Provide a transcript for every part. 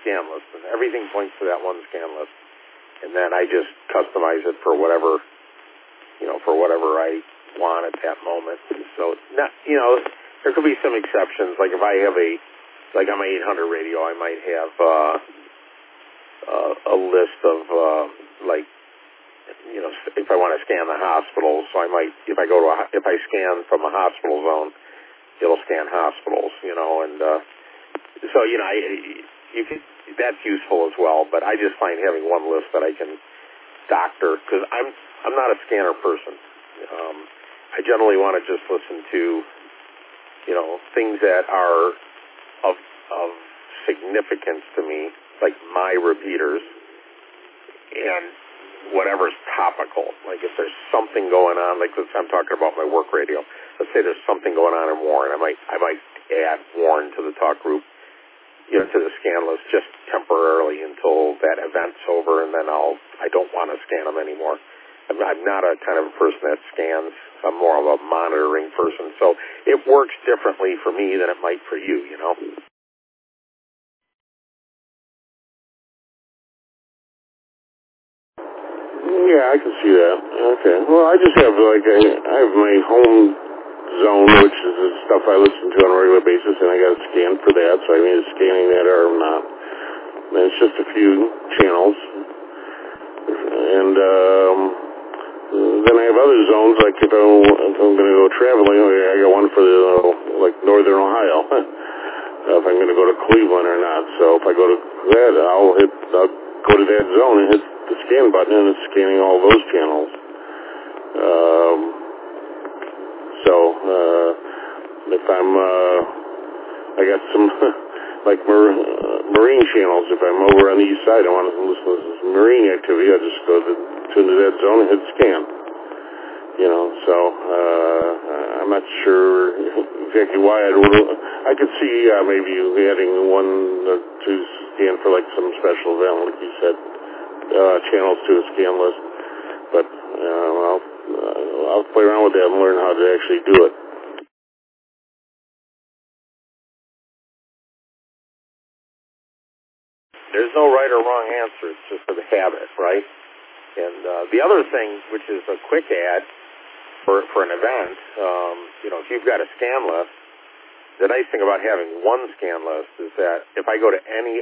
scan list, and everything points to that one scan list. And then I just customize it for whatever, for whatever I want at that moment. So, not, there could be some exceptions. Like if I have on my 800 radio, I might have a list of, if I want to scan the hospitals, so I might, if I scan from a hospital zone, it'll scan hospitals, and so, that's useful as well, but I just find having one list that I can doctor, because I'm not a scanner person. I generally want to just listen to, things that are of significance to me, like my repeaters, and whatever's topical. Like if there's something going on, like I'm talking about my work radio. Let's say there's something going on in Warren. I might add Warren to the talk group, to the scan list just temporarily until that event's over, and then I don't want to scan them anymore. I'm not a kind of a person that scans. I'm more of a monitoring person. So it works differently for me than it might for you, Yeah, I can see that. Okay. Well, I just have I have my home zone, which is the stuff I listen to on a regular basis, and I got to scan for that. So I mean, scanning that or not. And it's just a few channels, and then I have other zones. Like if I'm going to go traveling, I got one for northern Ohio. If I'm going to go to Cleveland or not. So if I go to that, I'll go to that zone and hit the scan button, and it's scanning all those channels. If I got some like marine channels. If I'm over on the east side, I want to listen to some marine activity. I just go to that zone and hit scan. So I'm not sure exactly why I could see maybe you adding one to scan for like some special event, like you said, channels to a scan list. But I'll play around with that and learn how to actually do it. There's no right or wrong answer. It's just a habit, right? And the other thing, which is a quick add for an event, if you've got a scan list, the nice thing about having one scan list is that if I go to any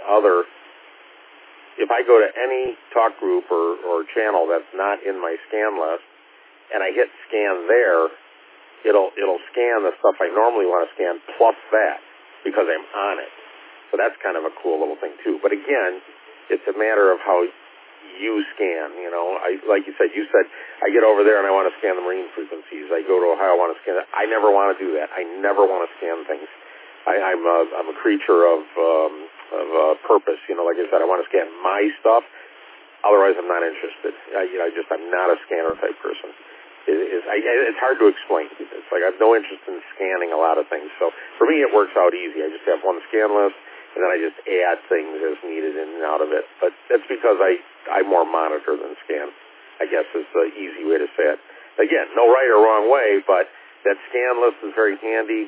talk group or channel that's not in my scan list, and I hit scan there, it'll scan the stuff I normally want to scan plus that because I'm on it. So that's kind of a cool little thing too. But again, it's a matter of how you scan. Like you said I get over there and I want to scan the marine frequencies. I go to Ohio, I want to scan it. I never want to do that. I never want to scan things. I'm a creature of purpose. Like I said, I want to scan my stuff. Otherwise, I'm not interested. I'm not a scanner type person. It's hard to explain. It's like I have no interest in scanning a lot of things. So for me, it works out easy. I just have one scan list, and then I just add things as needed in and out of it. But that's because I more monitor than scan, I guess is the easy way to say it. Again, no right or wrong way, but that scan list is very handy.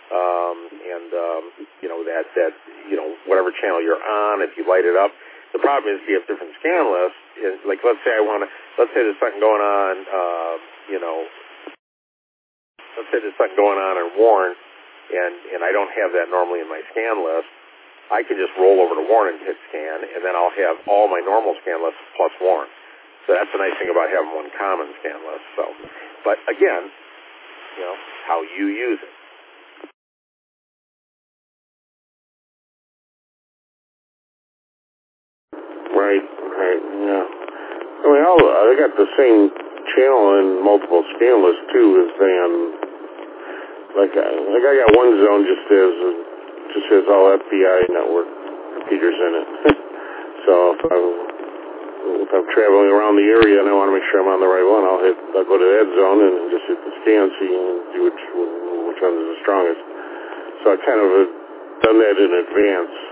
Whatever channel you're on, if you light it up. The problem is you have different scan lists. Like let's say there's something going on, let's say there's something going on in Warren, and I don't have that normally in my scan list. I can just roll over to Warren and hit scan, and then I'll have all my normal scan lists plus Warren. So that's the nice thing about having one common scan list. So, but again, how you use it. Right, yeah. I mean, I got the same channel in multiple scan lists too as them. Like I got one zone just says all FBI network repeaters in it. So if I'm traveling around the area and I want to make sure I'm on the right one, I'll go to that zone and just hit the scan, see which one is the strongest. So I kind of done that in advance.